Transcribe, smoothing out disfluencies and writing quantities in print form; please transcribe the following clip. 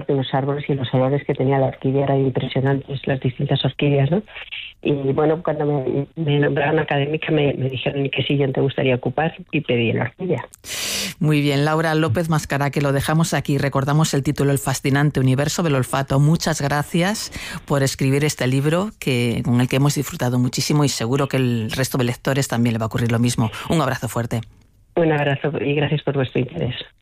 de los árboles y los olores que tenía la orquídea eran impresionantes, las distintas orquídeas, ¿no? Y bueno, cuando me nombraron académica me dijeron que sillón te gustaría ocupar y pedí la orquídea. Muy bien, Laura López Mascará, que lo dejamos aquí. Recordamos el título El fascinante universo del olfato. Muchas gracias por escribir este libro con el que hemos disfrutado muchísimo y seguro que el resto de lectores también le va a ocurrir lo mismo. Un abrazo fuerte. Un abrazo y gracias por vuestro interés.